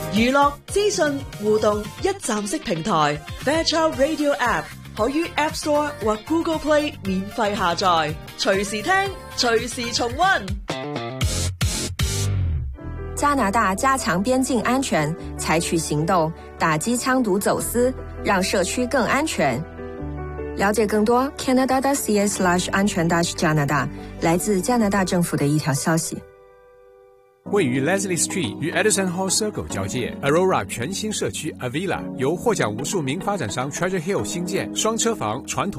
娛樂、資訊、互動一站式平台 Fairchild Radio App 可於 App Store 或 Google Play 免費下載，隨時聽，隨時重溫。 加拿大加強邊境安全，採取行動打擊槍毒走私，讓社區更安全。了解更多 Canada.ca/ 安全加拿大，來自加拿大政府的一條消息。 位於 Leslie Street 與 Edison Hall Circle 交界 Aurora 全新社區 Avila 由獲獎無數名發展商 Treasure Hill 新建雙車房傳統